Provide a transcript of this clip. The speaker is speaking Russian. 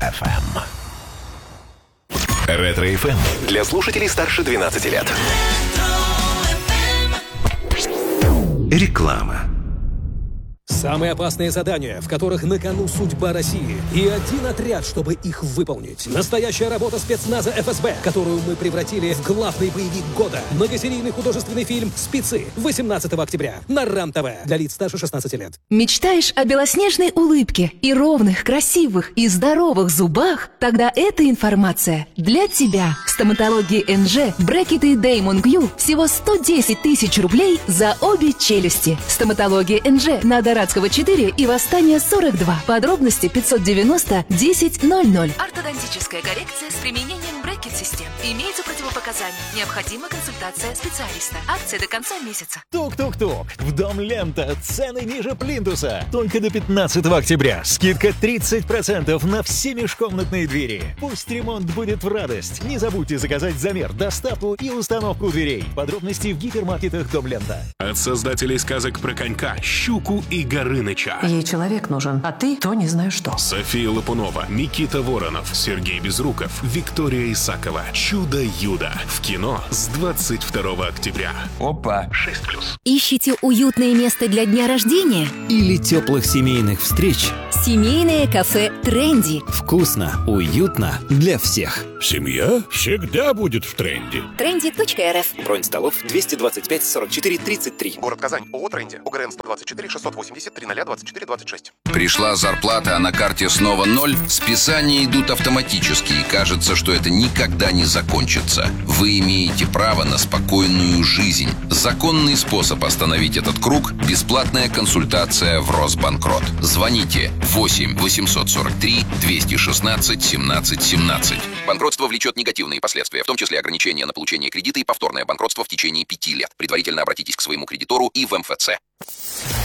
FM. Ретро-ФМ для слушателей старше 12 лет. Реклама. Самые опасные задания, в которых на кону судьба России. И один отряд, чтобы их выполнить. Настоящая работа спецназа ФСБ, которую мы превратили в главный боевик года. Многосерийный художественный фильм «Спецы» 18 октября на РАН-ТВ для лиц старше 16 лет. Мечтаешь о белоснежной улыбке и ровных, красивых и здоровых зубах? Тогда эта информация для тебя. В стоматологии НЖ брекеты Damon Q всего 110 тысяч рублей за обе челюсти. Стоматология НЖ на Дорадского 4 и Восстания 42. Подробности 590 10 00. Ортодонтическая коррекция с применением брекет-систем. Имеются противопоказания. Необходима консультация специалиста. Акция до конца месяца. Тук-тук-тук. В Дом Лента. Цены ниже плинтуса. Только до 15 октября. Скидка 30% на все межкомнатные двери. Пусть ремонт будет в радость. Не забудьте заказать замер, доставку и установку дверей. Подробности в гипермаркетах Дом Лента. От создателей сказок про конька, щуку и Горыныча. Ей человек нужен, а ты то не знаю что. София Лопунова, Никита Воронов, Сергей Безруков, Виктория Исакова. Чудо-Юдо. В кино с 22 октября. Опа. 6+. Ищете уютное место для дня рождения? Или теплых семейных встреч? Семейное кафе «Тренди». Вкусно, уютно для всех. Семья всегда будет в тренде. Trendy.rf. Бронь столов 225 44 33. Город Казань. ООО «Тренди». ОГРН 124 680 0024 26. Пришла зарплата, а на карте снова ноль. Списания идут автоматически, и кажется, что это никогда не закончится. Вы имеете право на спокойную жизнь. Законный способ остановить этот круг – бесплатная консультация в Росбанкрот. Звоните 8 843 216 17 17. Банкротство влечет негативные последствия, в том числе ограничения на получение кредита и повторное банкротство в течение 5 лет. Предварительно обратитесь к своему кредитору и в МФЦ.